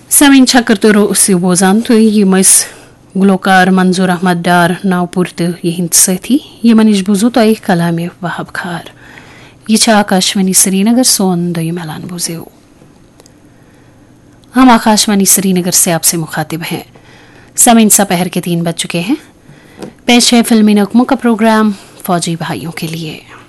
Samin Chakarturu Sibozantu, Yimas Glokar Manzur Ahmad Dar, Now Purtu Yehint Seti, Yemanish Buzutai Kalami Wahab Khar. ये आकाशवाणी श्रीनगर सोन दयुमलान बुझेओ। हम आकाशवाणी श्रीनगर से आपसे मुखातिब हैं। समय दोपहर के 3 बज चुके हैं। पेश है फिल्मी नगमों का प्रोग्राम फौजी भाइयों के लिए।